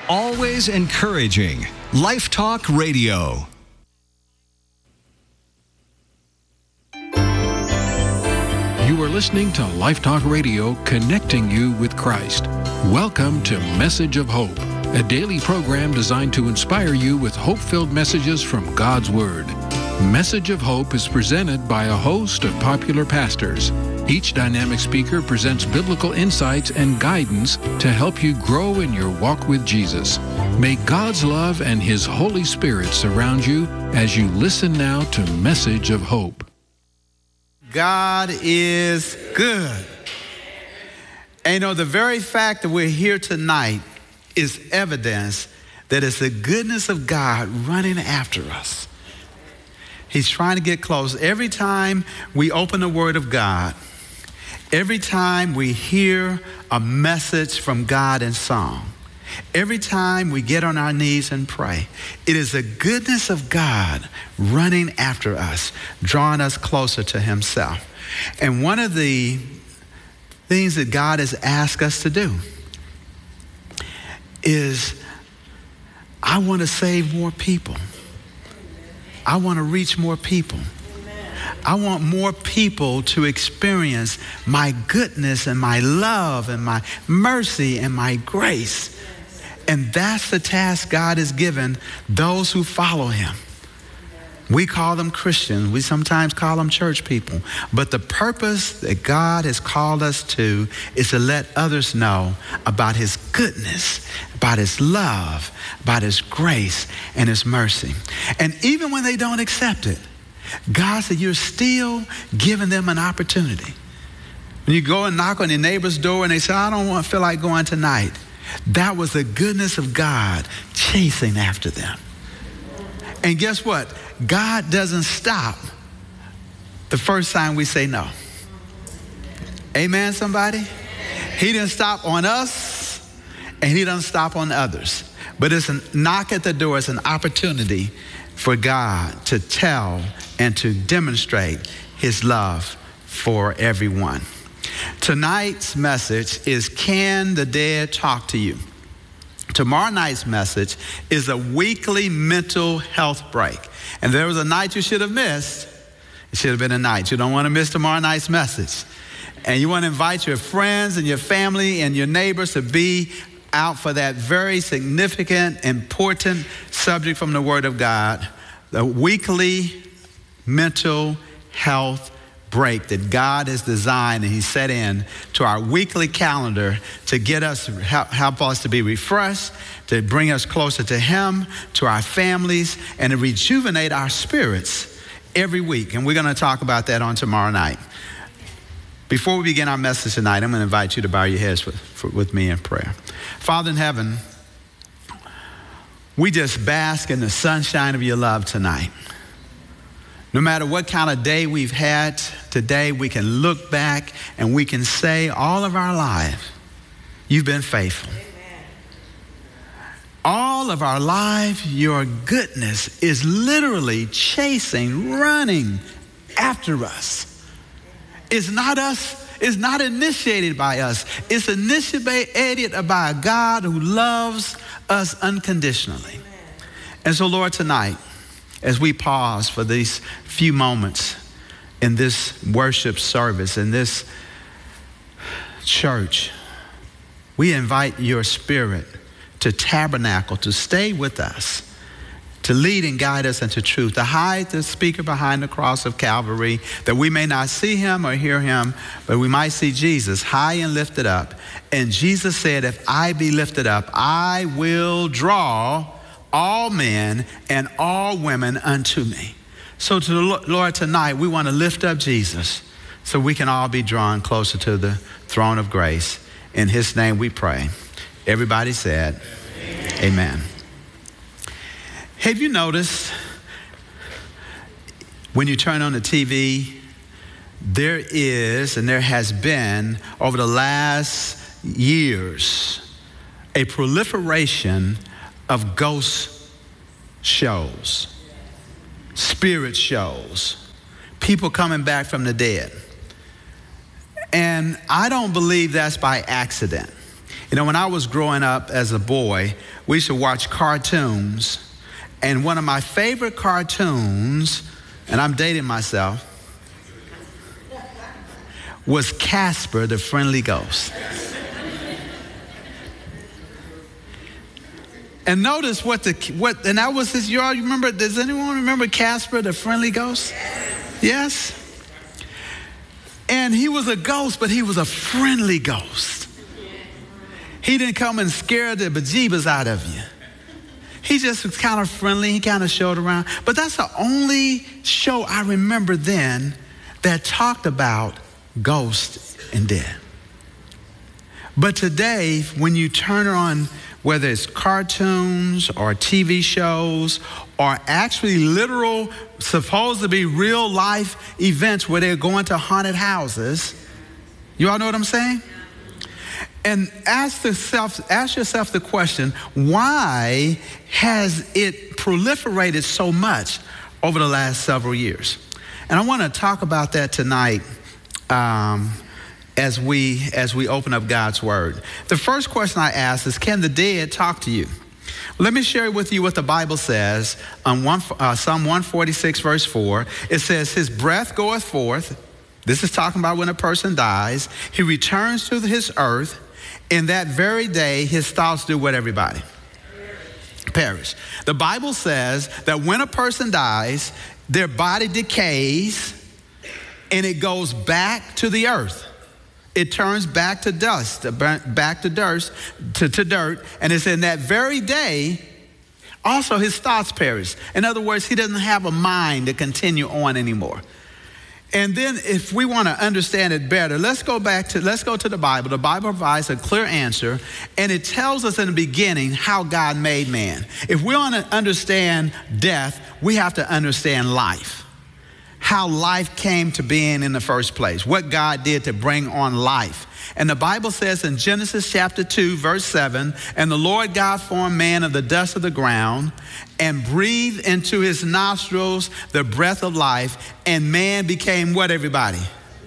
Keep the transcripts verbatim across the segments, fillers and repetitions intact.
always encouraging. Life Talk Radio. You are listening to Life Talk Radio, connecting you with Christ. Welcome to Message of Hope, a daily program designed to inspire you with hope-filled messages from God's Word. Message of Hope is presented by a host of popular pastors. Each dynamic speaker presents biblical insights and guidance to help you grow in your walk with Jesus. May God's love and His Holy Spirit surround you as you listen now to Message of Hope. God is good. And you know, the very fact that we're here tonight is evidence that it's the goodness of God running after us. He's trying to get close. Every time we open the Word of God, every time we hear a message from God in song, every time we get on our knees and pray, it is the goodness of God running after us, drawing us closer to Himself. And one of the things that God has asked us to do is, I want to save more people. I want to reach more people. I want more people to experience my goodness and my love and my mercy and my grace. And that's the task God has given those who follow Him. We call them Christians. We sometimes call them church people. But the purpose that God has called us to is to let others know about His goodness, about His love, about His grace and His mercy. And even when they don't accept it, God said, you're still giving them an opportunity. When you go and knock on your neighbor's door and they say, I don't want to feel like going tonight. That was the goodness of God chasing after them. And guess what? God doesn't stop the first time we say no. Amen, somebody? He didn't stop on us, and He doesn't stop on others. But it's a knock at the door. It's an opportunity for God to tell and to demonstrate His love for everyone. Tonight's message is, Can the Dead Talk to You? Tomorrow night's message is a weekly mental health break. And there was a night you should have missed. It should have been a night. You don't want to miss tomorrow night's message. And you want to invite your friends and your family and your neighbors to be out for that very significant, important subject from the Word of God, the weekly mental health break that God has designed and He set in to our weekly calendar to get us, help, help us to be refreshed, to bring us closer to Him, to our families, and to rejuvenate our spirits every week. And we're going to talk about that on tomorrow night. Before we begin our message tonight, I'm going to invite you to bow your heads with, for, with me in prayer. Father in heaven, we just bask in the sunshine of Your love tonight. No matter what kind of day we've had today, we can look back and we can say all of our lives, You've been faithful. Amen. All of our life, Your goodness is literally chasing, running after us. It's not us. It's not initiated by us. It's initiated by a God who loves us unconditionally. Amen. And so, Lord, tonight, as we pause for these few moments in this worship service, in this church, we invite Your Spirit to tabernacle, to stay with us, to lead and guide us into truth, to hide the speaker behind the cross of Calvary, that we may not see Him or hear Him, but we might see Jesus high and lifted up. And Jesus said, if I be lifted up, I will draw all men and all women unto me. So to the Lord tonight, we want to lift up Jesus so we can all be drawn closer to the throne of grace. In His name we pray. Everybody said, Amen. Amen. Have you noticed when you turn on the T V, there is and there has been over the last years a proliferation of ghost shows, spirit shows, people coming back from the dead. And I don't believe that's by accident. You know, when I was growing up as a boy, we used to watch cartoons. And one of my favorite cartoons, and I'm dating myself, was Casper the Friendly Ghost. And notice what the, what, and that was his, you all remember, does anyone remember Casper the Friendly Ghost? Yes? And he was a ghost, but he was a friendly ghost. He didn't come and scare the bejeebas out of you. He just was kind of friendly. He kind of showed around. But that's the only show I remember then that talked about ghosts and death. But today, when you turn on, whether it's cartoons or T V shows or actually literal, supposed to be real life events where they're going to haunted houses, you all know what I'm saying? And ask, the self, ask yourself the question, why has it proliferated so much over the last several years? And I want to talk about that tonight um, as we as we open up God's Word. The first question I ask is, can the dead talk to you? Let me share with you what the Bible says on one, uh, Psalm one forty-six, verse four. It says, his breath goeth forth. This is talking about when a person dies. He returns to his earth. In that very day, his thoughts do what, everybody? Perish. The Bible says that when a person dies, their body decays and it goes back to the earth. It turns back to dust, back to dirt, to, to dirt. And it's in that very day, also his thoughts perish. In other words, he doesn't have a mind to continue on anymore. And then if we want to understand it better, let's go back to, let's go to the Bible. The Bible provides a clear answer, and it tells us in the beginning how God made man. If we want to understand death, we have to understand life. How life came to being in the first place, what God did to bring on life. And the Bible says in Genesis chapter two, verse seven, and the Lord God formed man of the dust of the ground and breathed into his nostrils the breath of life, and man became what, everybody?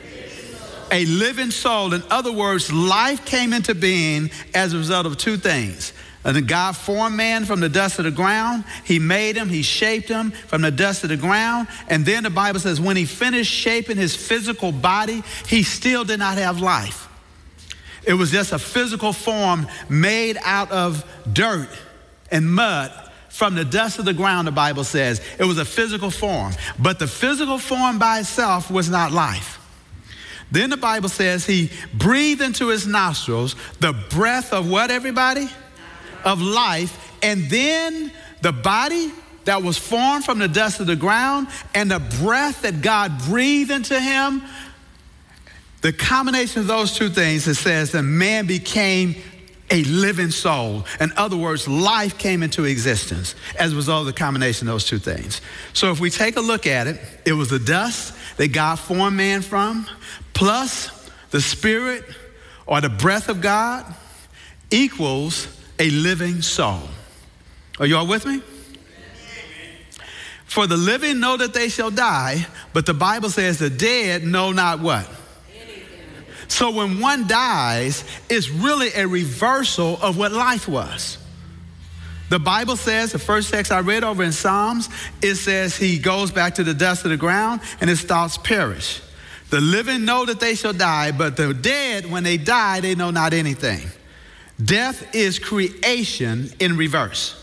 A living soul. In other words, life came into being as a result of two things. And then God formed man from the dust of the ground. He made him, he shaped him from the dust of the ground. And then the Bible says when he finished shaping his physical body, he still did not have life. It was just a physical form made out of dirt and mud from the dust of the ground, the Bible says. It was a physical form. But the physical form by itself was not life. Then the Bible says he breathed into his nostrils the breath of what, everybody? Of life. And then the body that was formed from the dust of the ground and the breath that God breathed into him, the combination of those two things, it says that man became a living soul. In other words, life came into existence as a result of the combination of those two things. So if we take a look at it, it was the dust that God formed man from, plus the spirit or the breath of God equals a living soul. Are you all with me? For the living know that they shall die, but the Bible says the dead know not what? So when one dies, it's really a reversal of what life was. The Bible says, the first text I read over in Psalms, it says he goes back to the dust of the ground and his thoughts perish. The living know that they shall die, but the dead, when they die, they know not anything. Death is creation in reverse.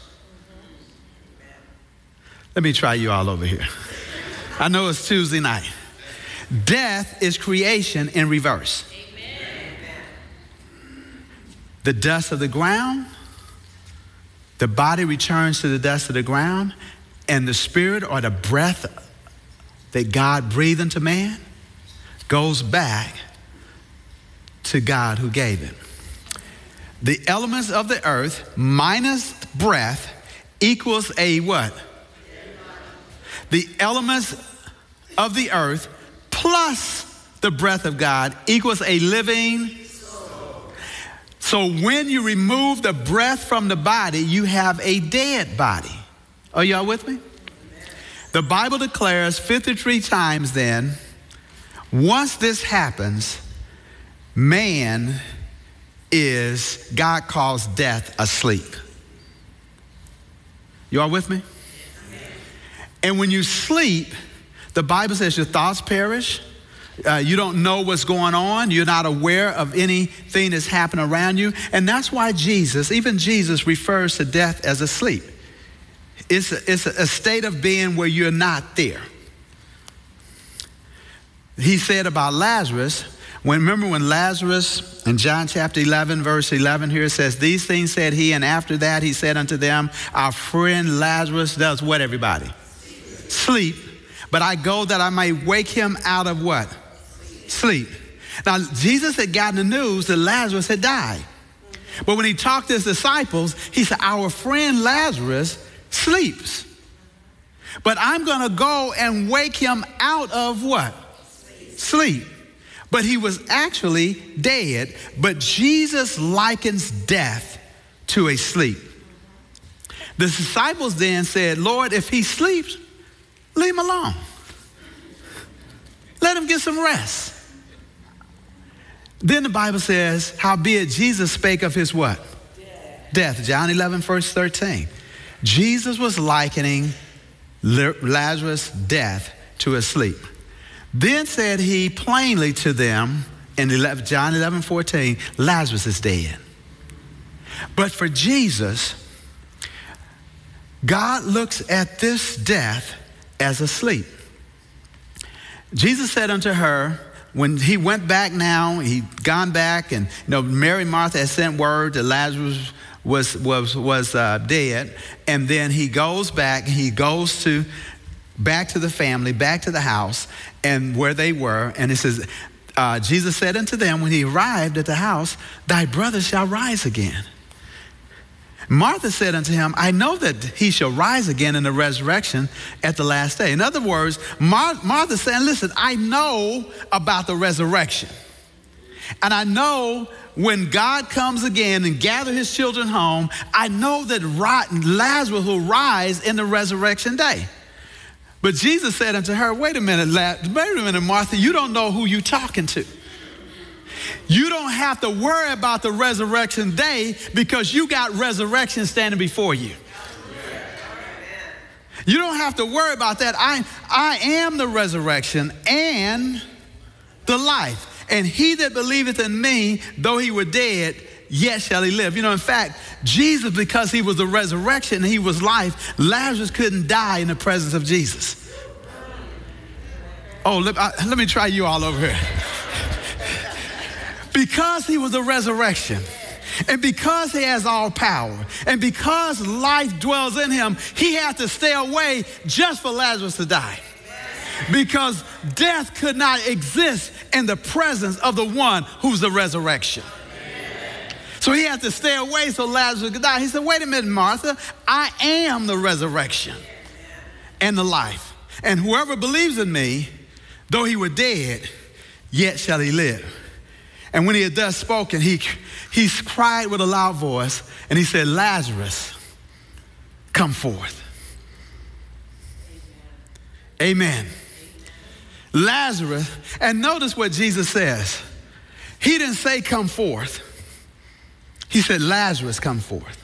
Let me try you all over here. I know it's Tuesday night. Death is creation in reverse. The dust of the ground, the body returns to the dust of the ground, and the spirit or the breath that God breathed into man goes back to God who gave it. The elements of the earth minus breath equals a what? The elements of the earth plus the breath of God equals a living soul. So when you remove the breath from the body, you have a dead body. Are y'all with me? The Bible declares fifty-three times then, once this happens, man is God calls death asleep. You all with me? And when you sleep, the Bible says your thoughts perish. Uh, you don't know what's going on. You're not aware of anything that's happening around you. And that's why Jesus, even Jesus, refers to death as a sleep. It's a, it's a state of being where you're not there. He said about Lazarus, when remember when Lazarus in John chapter eleven, verse eleven here, it says, these things said he, and after that he said unto them, our friend Lazarus does what, everybody? Sleep. But I go that I may wake him out of what? Sleep. Now, Jesus had gotten the news that Lazarus had died. But when he talked to his disciples, he said, our friend Lazarus sleeps. But I'm going to go and wake him out of what? Sleep. Sleep. But he was actually dead. But Jesus likens death to a sleep. The disciples then said, Lord, if he sleeps, leave him alone. Let him get some rest. Then the Bible says, howbeit Jesus spake of his what? Death. Death. John eleven, verse thirteen. Jesus was likening Lazarus' death to a sleep. Then said he plainly to them in John eleven, fourteen, Lazarus is dead. But for Jesus, God looks at this death as a sleep. Jesus said unto her, when he went back now, he'd gone back, and you know, Mary and Martha had sent word that Lazarus was was was uh, dead, and then he goes back. He goes to back to the family, back to the house, and where they were, and it says, uh, Jesus said unto them when he arrived at the house, thy brother shall rise again. Martha said unto him, I know that he shall rise again in the resurrection at the last day. In other words, Mar- Martha said, listen, I know about the resurrection. And I know when God comes again and gather his children home, I know that Lazarus will rise in the resurrection day. But Jesus said unto her, wait a minute, La- wait a minute, Martha, you don't know who you're talking to. You don't have to worry about the resurrection day because you got resurrection standing before you. You don't have to worry about that. I, I am the resurrection and the life. And he that believeth in me, though he were dead, yet shall he live. You know, in fact, Jesus, because he was the resurrection and he was life, Lazarus couldn't die in the presence of Jesus. Oh, let, I, let me try you all over here. Because he was the resurrection, and because he has all power, and because life dwells in him, he had to stay away just for Lazarus to die. Because death could not exist in the presence of the one who's the resurrection. So he had to stay away so Lazarus could die. He said, wait a minute, Martha, I am the resurrection and the life. And whoever believes in me, though he were dead, yet shall he live. And when he had thus spoken, he, he cried with a loud voice, and he said, Lazarus, come forth. Amen. Amen. Lazarus, and notice what Jesus says. He didn't say come forth. He said, Lazarus, come forth.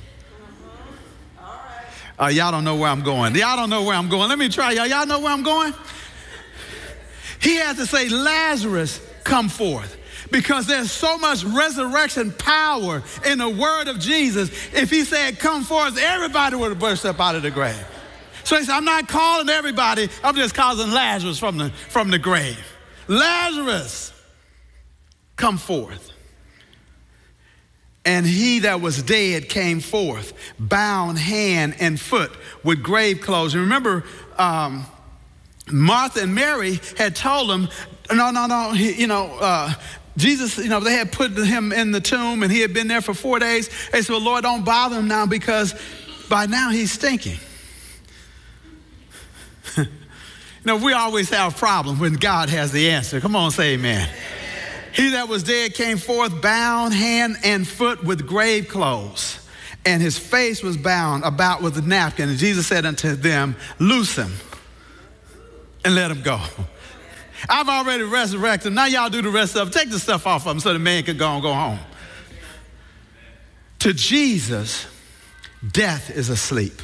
Uh, y'all don't know where I'm going. Y'all don't know where I'm going. Let me try y'all. Y'all know where I'm going? He had to say, Lazarus, come forth. Because there's so much resurrection power in the word of Jesus. If he said, come forth, everybody would have burst up out of the grave. So he said, I'm not calling everybody. I'm just calling Lazarus from the, from the grave. Lazarus, come forth. And he that was dead came forth, bound hand and foot with grave clothes. And remember, um, Martha and Mary had told him, no, no, no, he, you know, uh, Jesus, you know, they had put him in the tomb and he had been there for four days. They said, well, Lord, don't bother him now because by now he's stinking. You know, we always have problems when God has the answer. Come on, say amen. Amen. He that was dead came forth, bound hand and foot with grave clothes, and his face was bound about with a napkin. And Jesus said unto them, loose him and let him go. I've already resurrected him. Now y'all do the rest of it. Take the stuff off of him so the man can go and go home. To Jesus, death is asleep.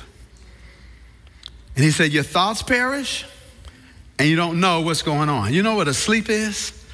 And he said, your thoughts perish and you don't know what's going on. You know what asleep is?